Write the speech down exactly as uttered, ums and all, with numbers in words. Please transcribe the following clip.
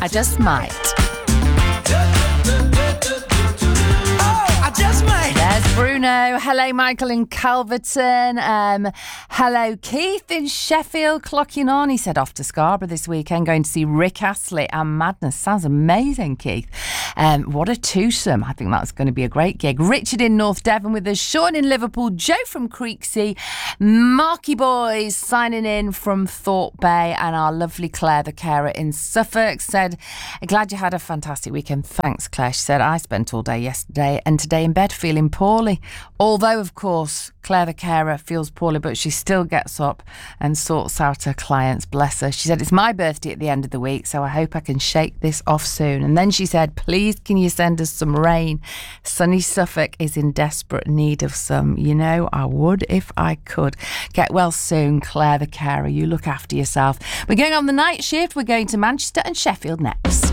I just might. There's Bruno. Hello, Michael in Calverton. Um, hello, Keith in Sheffield, clocking on. He said off to Scarborough this weekend, going to see Rick Astley and Madness. Sounds amazing, Keith. Um, what a twosome. I think that's going to be a great gig. Richard in North Devon with us. Sean in Liverpool. Joe from Creeksea. Marky Boys signing in from Thorpe Bay. And our lovely Claire, the carer in Suffolk, said, glad you had a fantastic weekend. Thanks, Claire. She said, I spent all day yesterday and today in bed feeling poorly. Although, of course, Claire the carer feels poorly, but she still gets up and sorts out her clients. Bless her. She said, it's my birthday at the end of the week, so I hope I can shake this off soon. And then she said, please, can you send us some rain? Sunny Suffolk is in desperate need of some. You know, I would if I could. Get well soon, Claire the carer. You look after yourself. We're going on the night shift. We're going to Manchester and Sheffield next.